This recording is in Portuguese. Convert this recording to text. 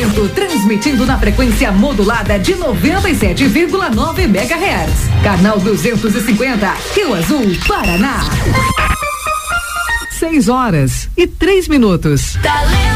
Oferecimento transmitindo na frequência modulada de 97,9 MHz. Canal 250, Rio Azul, Paraná. 6 horas e 3 minutos.